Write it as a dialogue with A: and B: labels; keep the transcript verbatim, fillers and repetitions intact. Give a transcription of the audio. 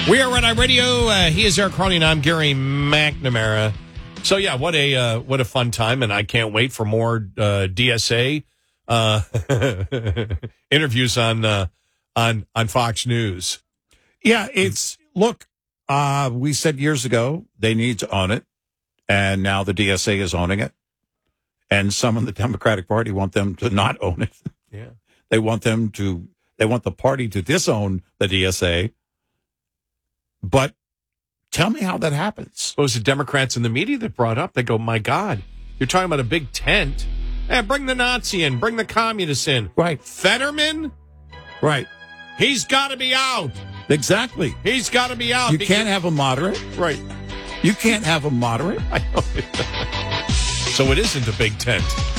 A: We are Red Eye Radio. Uh, he is Eric Cronin. I'm Gary McNamara. So yeah, what a uh, what a fun time, and I can't wait for more uh, D S A uh, interviews on uh, on on Fox News.
B: Yeah, it's look. Uh, we said years ago they need to own it, and now the D S A is owning it, and some in the Democratic Party want them to not own it.
A: Yeah,
B: they want them to. They want the party to disown the D S A. But tell me how that happens.
A: Well, it was the Democrats and the media that brought up. They go, my God, you're talking about a big tent. Eh, bring the Nazi in. Bring the communists in.
B: Right.
A: Fetterman?
B: Right.
A: He's got to be out.
B: Exactly.
A: He's got to be out.
B: You
A: because-
B: can't have a moderate.
A: Right.
B: You can't have a moderate.
A: I know. So it isn't a big tent.